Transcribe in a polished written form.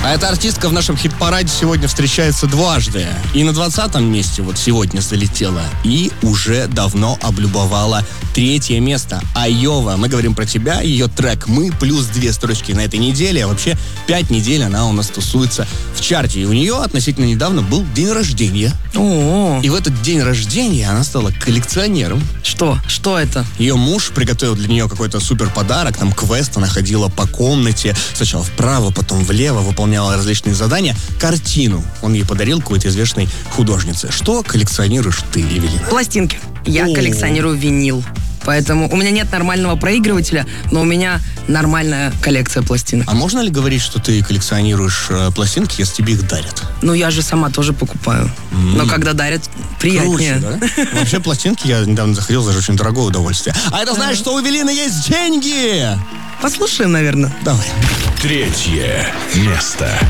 А эта артистка в нашем хит-параде сегодня встречается дважды. И на 20-м месте вот сегодня залетела. И уже давно облюбовала 3-е место. Айова. Мы говорим про тебя, ее трек «Мы» плюс 2 строчки на этой неделе. А вообще 5 недель она у нас тусуется в чарте. И у нее относительно недавно был день рождения. О, И в этот день рождения она стала коллекционером. что? Что это? Ее муж приготовил для нее какой-то супер подарок, там квест, она ходила по комнате, сначала вправо, потом влево, выполняла различные задания. Картину он ей подарил какой-то известной художнице. Что коллекционируешь ты, Эвелина? Пластинки. Я О. коллекционирую винил. Поэтому у меня нет нормального проигрывателя, но у меня нормальная коллекция пластинок. А можно ли говорить, что ты коллекционируешь пластинки, если тебе их дарят? Ну, я же сама тоже покупаю. Но когда дарят, приятнее. Круче, да? Вообще пластинки я недавно заходил за очень дорогое удовольствие. А это значит, что у Эвелины есть деньги! Послушаем, наверное. Давай. 3 место.